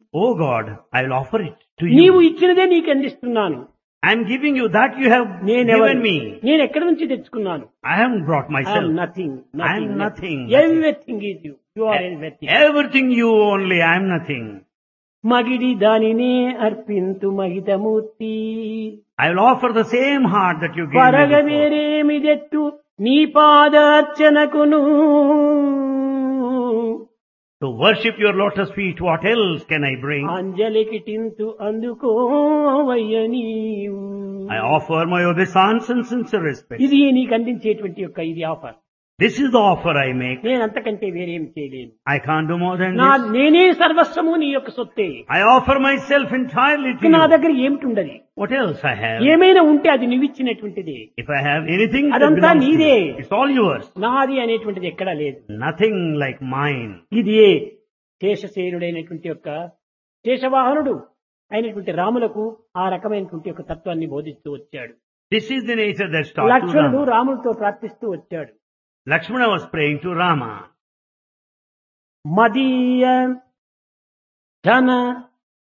Oh God, I will offer it to నీవు you. ఇచ్చినదే నీకు అందిస్తున్నాను. I am giving you that you have నేనెవరు? given me. నేను ఎక్కడి నుంచి తెచ్చుకున్నాను? I haven't brought I am myself. nothing. I am nothing. Everything is you. You are everything. Everything you only, I am nothing. మగిడి దానినే అర్పింతు మహితమూర్తి. I will offer the same heart that you gave పరగ me before. వేరేమిదెట్టు నీ పాదార్చనకును. To worship your lotus feet, what else can I bring? అంజలికి టింతు అందుకోవయ్య నీవు. I offer my obeisance and sincere respect. ఇది నీకు అందించేటువంటి యొక్క ఇది offer. This is the offer I make. నేను అంతకంటే వేరేం చేయలేను. I can't do more than నా this. నేనే సర్వస్వము నీ యొక్క సొత్తే. I offer myself entirely to నా you. దగ్గర ఏమిటి ఉండదు. What else I have? ఏమైనా ఉంటే అది నువ్విచ్చినటువంటిది. If I have anything that అదంతా belongs to నీదే. you, it's all yours. నాది అనేటువంటిది ఎక్కడా లేదు. Nothing like mine. ఇది శేషశేనుడైనటువంటి యొక్క శేషవాహనుడు అయినటువంటి రాములకు ఆ రకమైనటువంటి యొక్క తత్వాన్ని బోధిస్తూ వచ్చాడు. This is the nature that's taught to లక్ష్మణుడు Rama. రాముడితో ప్రార్థిస్తూ వచ్చాడు. Lakshmana was praying to Rama. మదీయ ధన